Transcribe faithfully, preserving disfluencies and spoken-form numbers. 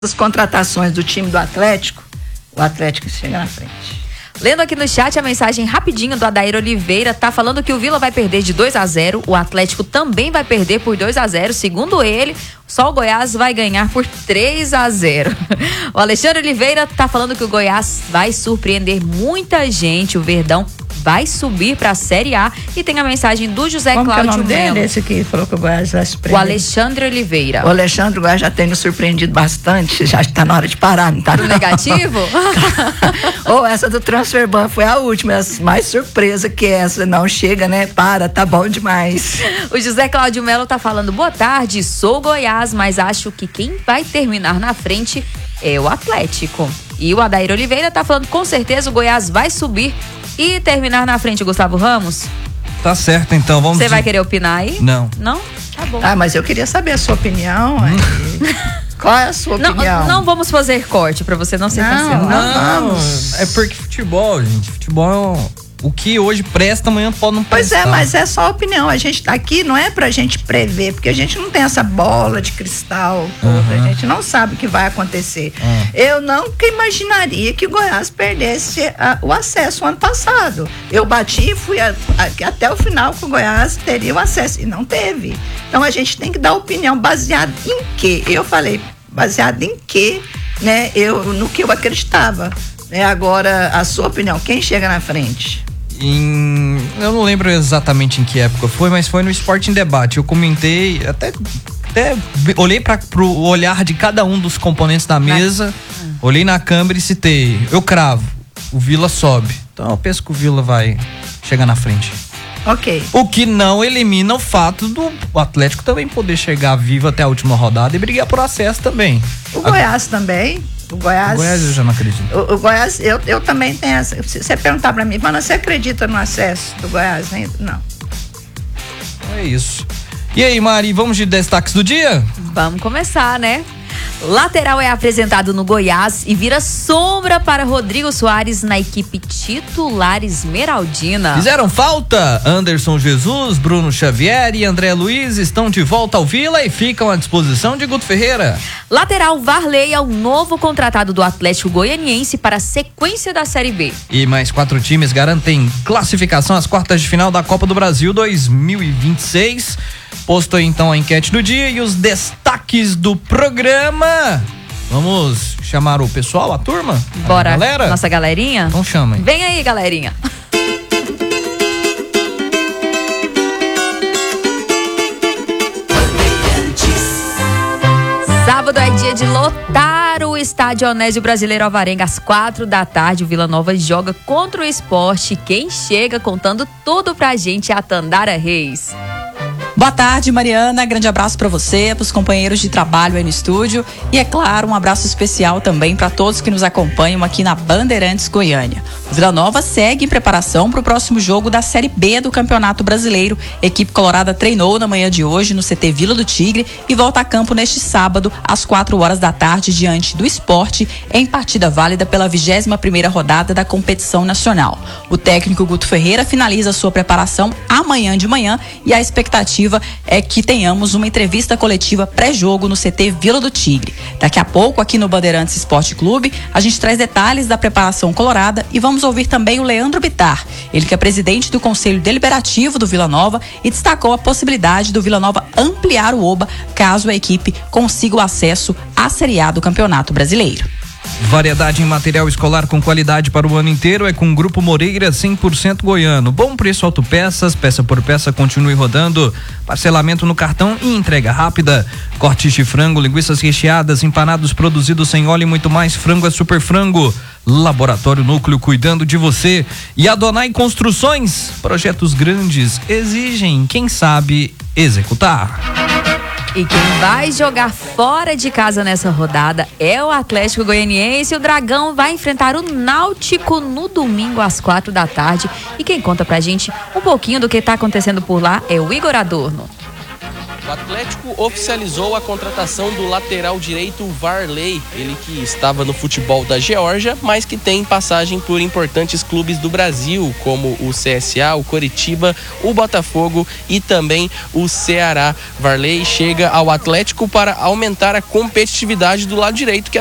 as contratações do time do Atlético, o Atlético chega na frente. Lendo aqui no chat a mensagem rapidinho do Adair Oliveira, tá falando que o Vila vai perder de dois a zero, o Atlético também vai perder por dois a zero, segundo ele, só o Goiás vai ganhar por três a zero. O Alexandre Oliveira tá falando que o Goiás vai surpreender muita gente, o Verdão vai subir para a Série A, e tem a mensagem do José Como Cláudio que é o nome Melo. dele, esse que falou que o Goiás vai O surpreender? Alexandre Oliveira. O Alexandre, o Goiás já tem nos surpreendido bastante, já está na hora de parar, não tá? Do negativo? Ou essa do Transfer Ban foi a última, mais surpresa que essa, não chega, né? Para, tá bom demais. O José Cláudio Melo tá falando, boa tarde, sou Goiás, mas acho que quem vai terminar na frente é o Atlético. E o Adair Oliveira tá falando, com certeza o Goiás vai subir e terminar na frente, Gustavo Ramos. Tá certo, então, vamos... Você vai querer opinar aí? Não. Não? Tá bom. Ah, mas eu queria saber a sua opinião. Hum. Aí. Qual é a sua não, opinião? Não vamos fazer corte pra você não ser Não, cancelado. Não, não, é porque futebol, gente, futebol... O que hoje presta, amanhã pode não prestar. Pois é, mas é só opinião. A gente tá aqui, não é pra gente prever, porque a gente não tem essa bola de cristal toda, uhum. A gente não sabe o que vai acontecer. Uhum. Eu nunca imaginaria que o Goiás perdesse a, o acesso ano passado. Eu bati e fui a, a, até o final que o Goiás teria o acesso, e não teve. Então a gente tem que dar opinião baseada em quê? Eu falei, baseada em quê, né? Eu, no que eu acreditava. É, agora, a sua opinião, quem chega na frente? Em, eu não lembro exatamente em que época foi, mas foi no Esporte em Debate. Eu comentei, até, até olhei para pro olhar de cada um dos componentes da mesa, ah. olhei na câmera e citei, eu cravo, o Vila sobe. Então eu penso que o Vila vai chegar na frente. Ok. O que não elimina o fato do Atlético também poder chegar vivo até a última rodada e brigar por acesso também. O Goiás a... também. O Goiás, o Goiás eu já não acredito. O, o Goiás, eu, eu também tenho essa. Se você perguntar pra mim, mano, você acredita no acesso do Goiás ainda? Não. É isso. E aí, Mari, vamos de destaques do dia? Vamos começar, né? Lateral é apresentado no Goiás e vira sombra para Rodrigo Soares na equipe titular esmeraldina. Fizeram falta? Anderson Jesus, Bruno Xavier e André Luiz estão de volta ao Vila e ficam à disposição de Guto Ferreira. Lateral Varley é o novo contratado do Atlético Goianiense para a sequência da Série B. E mais quatro times garantem classificação às quartas de final da Copa do Brasil dois mil e vinte e seis. Posto aí então a enquete do dia e os destaques do programa. Vamos chamar o pessoal, a turma? Bora, a galera? Nossa galerinha? Então chama aí. Vem aí, galerinha. Sábado é dia de lotar o estádio Onésio Brasileiro Alvarenga às quatro da tarde. O Vila Nova joga contra o Sport. Quem chega contando tudo pra gente é a Tandara Reis. Boa tarde, Mariana. Grande abraço para você, para os companheiros de trabalho aí no estúdio e, é claro, um abraço especial também para todos que nos acompanham aqui na Bandeirantes Goiânia. O Vila Nova segue em preparação para o próximo jogo da Série B do Campeonato Brasileiro. A equipe colorada treinou na manhã de hoje no C T Vila do Tigre e volta a campo neste sábado às quatro horas da tarde diante do Sport, em partida válida pela vigésima primeira rodada da competição nacional. O técnico Guto Ferreira finaliza sua preparação amanhã de manhã e a expectativa é que tenhamos uma entrevista coletiva pré-jogo no C T Vila do Tigre. Daqui a pouco, aqui no Bandeirantes Esporte Clube, a gente traz detalhes da preparação colorada e vamos ouvir também o Leandro Bittar, ele que é presidente do Conselho Deliberativo do Vila Nova e destacou a possibilidade do Vila Nova ampliar o Oba caso a equipe consiga o acesso à Série A do Campeonato Brasileiro. Variedade em material escolar com qualidade para o ano inteiro é com o Grupo Moreira cem por cento goiano. Bom preço autopeças, peça por peça continue rodando. Parcelamento no cartão e entrega rápida. Cortes de frango, linguiças recheadas, empanados produzidos sem óleo e muito mais. Frango é Super Frango. Laboratório Núcleo cuidando de você. E Adonai Construções. Projetos grandes exigem, quem sabe, executar. E quem vai jogar fora de casa nessa rodada é o Atlético Goianiense. O Dragão vai enfrentar o Náutico no domingo às quatro da tarde. E quem conta pra gente um pouquinho do que tá acontecendo por lá é o Igor Adorno. O Atlético oficializou a contratação do lateral direito Varley, ele que estava no futebol da Geórgia, mas que tem passagem por importantes clubes do Brasil, como o C S A, o Coritiba, o Botafogo e também o Ceará. Varley chega ao Atlético para aumentar a competitividade do lado direito, que